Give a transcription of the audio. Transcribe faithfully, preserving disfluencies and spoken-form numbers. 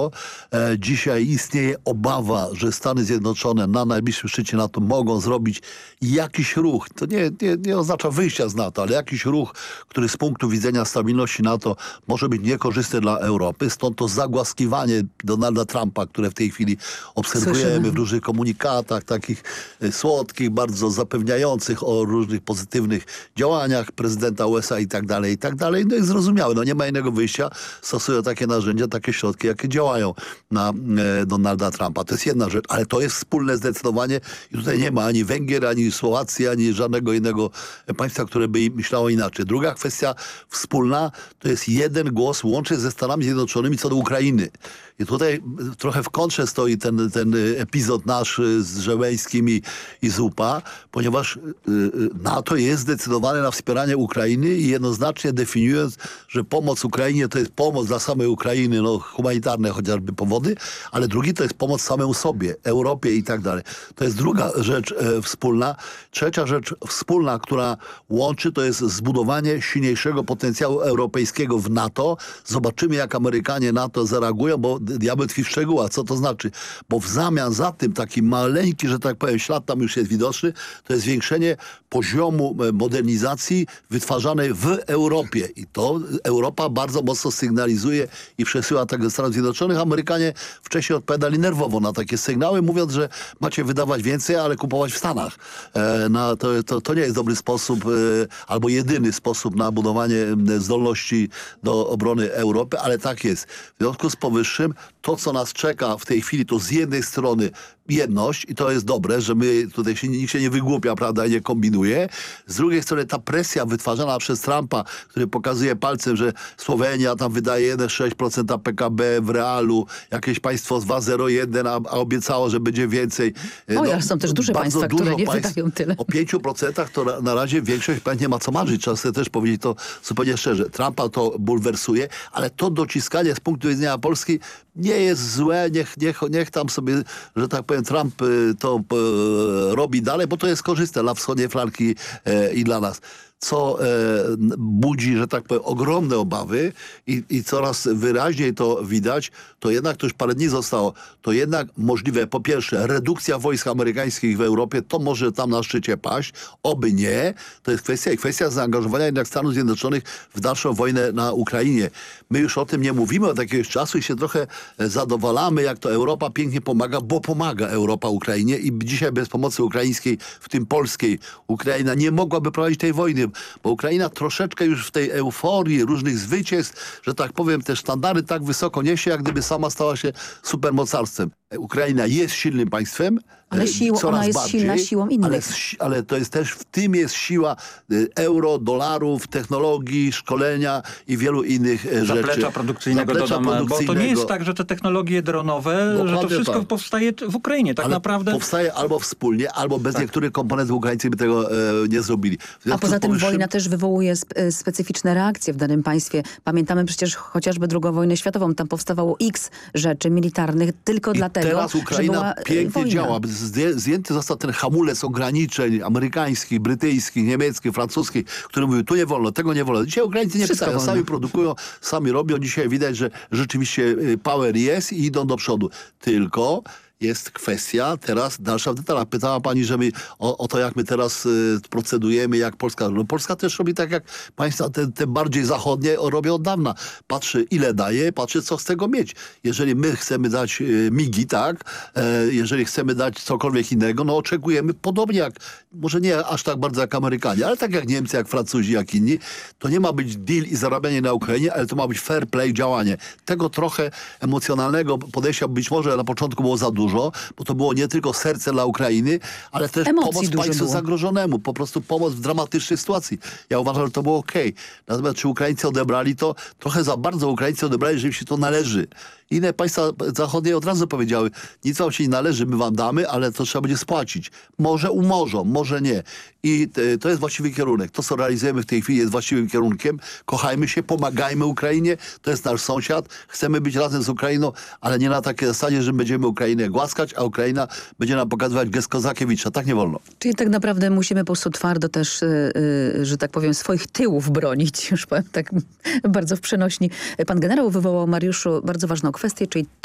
NATO. E, dzisiaj istnieje obawa, że Stany Zjednoczone na najbliższym szczycie NATO mogą zrobić jakiś ruch. To nie, nie, nie oznacza wyjścia z NATO, ale jakiś ruch, który z punktu widzenia stabilności NATO może być niekorzystny dla Europy. Stąd to zagłaskiwanie Donalda Trumpa, które w tej chwili obserwujemy Słyszymy. w różnych komunikatach, takich e, słodkich, bardzo zapewniających o różnych pozytywnych działaniach prezydenta U S A i tak dalej, i tak dalej. No jest zrozumiałe. No nie ma innego wyjścia. Stosują takie narzędzia, takie środki, jakie działają na e, Donalda Trumpa. To jest jedna rzecz, ale to jest wspólne zdecydowanie i tutaj nie ma ani Węgier, ani Słowacji, ani żadnego innego państwa, które by myślało inaczej. Druga kwestia wspólna to jest jeden głos łącznie ze Stanami Zjednoczonymi co do Ukrainy. I tutaj trochę w kontrze stoi ten, ten epizod nasz z Żeleńskim i, i z U P A, ponieważ NATO jest zdecydowane na wspieranie Ukrainy i jednoznacznie definiując, że pomoc Ukrainie to jest pomoc dla samej Ukrainy, no humanitarne chociażby powody, ale drugi to jest pomoc samemu sobie, Europie i tak dalej. To jest druga rzecz e, wspólna. Trzecia rzecz wspólna, która łączy, to jest zbudowanie silniejszego potencjału europejskiego w NATO. Zobaczymy, jak Amerykanie na to zareagują, bo diabeł tkwi w szczegółach. Co to znaczy? Bo w zamian za tym taki maleńki, że tak powiem, ślad tam już jest widoczny, to jest zwiększenie poziomu modernizacji wytwarzanej w Europie. I to Europa bardzo mocno sygnalizuje i przesyła tak do Stanów Zjednoczonych. Amerykanie wcześniej odpowiadali nerwowo na takie sygnały, mówiąc, że macie wydawać więcej, ale kupować w Stanach. E, na, to, to, to nie jest dobry sposób, e, albo jedyny sposób na budowanie zdolności do obrony Europy, ale tak jest. W związku z powyższym, to co nas czeka w tej chwili, to z jednej strony jedność i to jest dobre, że my tutaj się, nikt się nie wygłupia, prawda, i nie kombinuje. Z drugiej strony ta presja wytwarzana przez Trumpa, który pokazuje palcem, że Słowenia tam wydaje jeden przecinek sześć procent P K B w realu, jakieś państwo z dwa przecinek zero jeden, a, a obiecało, że będzie więcej. O, no, są też duże państwa, które nie państw, wydają tyle. O pięciu procentach to na, na razie większość nie ma co marzyć. Trzeba sobie też powiedzieć to zupełnie szczerze. Trumpa to bulwersuje, ale to dociskanie z punktu widzenia Polski nie jest złe. Niech, niech, niech tam sobie, że tak powiem, Trump y, to y, robi dalej, bo to jest korzystne dla wschodniej flanki y, i dla nas. Co e, budzi, że tak powiem, ogromne obawy i, i coraz wyraźniej to widać, to jednak to już parę dni zostało, to jednak możliwe, po pierwsze, redukcja wojsk amerykańskich w Europie, to może tam na szczycie paść, oby nie, to jest kwestia i kwestia zaangażowania jednak Stanów Zjednoczonych w dalszą wojnę na Ukrainie. My już o tym nie mówimy od jakiegoś czasu i się trochę zadowalamy, jak to Europa pięknie pomaga, bo pomaga Europa Ukrainie i dzisiaj bez pomocy ukraińskiej, w tym polskiej, Ukraina nie mogłaby prowadzić tej wojny, bo Ukraina troszeczkę już w tej euforii różnych zwycięstw, że tak powiem, te sztandary tak wysoko niesie, jak gdyby sama stała się supermocarstwem. Ukraina jest silnym państwem, ale siła, coraz ona jest bardziej, silna siłą innych. Ale, ale to jest też, w tym jest siła euro, dolarów, technologii, szkolenia i wielu innych rzeczy. Zaplecza produkcyjnego, Zaplecza dodam, produkcyjnego. bo to nie jest tak, że te technologie dronowe, Dokładnie że to wszystko tak. powstaje w Ukrainie. Tak ale naprawdę powstaje albo wspólnie, albo bez tak. niektórych komponentów Ukraińcy by tego e, nie zrobili. A poza tym powyższym... wojna też wywołuje sp specyficzne reakcje w danym państwie. Pamiętamy przecież chociażby drugą wojnę światową. Tam powstawało X rzeczy militarnych tylko I dlatego, teraz Ukraina że była pięknie wojna. działa. Zdję, zdjęty został ten hamulec ograniczeń amerykańskich, brytyjskich, niemieckich, francuskich, który mówił, tu nie wolno, tego nie wolno. Dzisiaj Ukraińcy nie Wszystko pytają, wolno. sami produkują, sami robią. Dzisiaj widać, że rzeczywiście power jest i idą do przodu. Tylko jest kwestia teraz dalsza w detalach. Pytała pani, że my, o, o to, jak my teraz y, procedujemy, jak Polska. No Polska też robi tak, jak państwa te, te bardziej zachodnie robią od dawna. Patrzy, ile daje, patrzy, co z tego mieć. Jeżeli my chcemy dać y, migi, tak, e, jeżeli chcemy dać cokolwiek innego, no oczekujemy podobnie jak, może nie aż tak bardzo jak Amerykanie, ale tak jak Niemcy, jak Francuzi, jak inni, to nie ma być deal i zarabianie na Ukrainie, ale to ma być fair play, działanie. Tego trochę emocjonalnego podejścia być może na początku było za dużo, Dużo, bo to było nie tylko serce dla Ukrainy, ale też Emocji pomoc dużo państwu było. zagrożonemu, po prostu pomoc w dramatycznej sytuacji. Ja uważam, że to było okej. Natomiast czy Ukraińcy odebrali to? Trochę za bardzo Ukraińcy odebrali, że im się to należy. Inne państwa zachodnie od razu powiedziały, nic wam się nie należy, my wam damy, ale to trzeba będzie spłacić. Może umorzą, może nie. I to jest właściwy kierunek. To, co realizujemy w tej chwili, jest właściwym kierunkiem. Kochajmy się, pomagajmy Ukrainie. To jest nasz sąsiad. Chcemy być razem z Ukrainą, ale nie na takiej zasadzie, że będziemy Ukrainę głaskać, a Ukraina będzie nam pokazywać gest Kozakiewicza. Tak nie wolno. Czyli tak naprawdę musimy po prostu twardo też, yy, yy, że tak powiem, swoich tyłów bronić. Już powiem tak bardzo w przenośni. Pan generał wywołał, Mariuszu, bardzo ważną kwestię, czyli